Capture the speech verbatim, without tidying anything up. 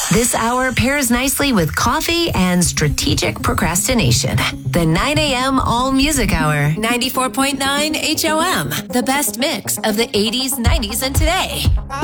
This hour pairs nicely with coffee and strategic procrastination. The nine a.m. All Music Hour. ninety-four point nine H O M. The best mix of the eighties, nineties, and today.